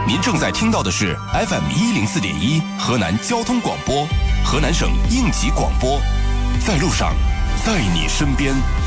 您正在听到的是 FM104.1河南交通广播，河南省应急广播，在路上，在你身边。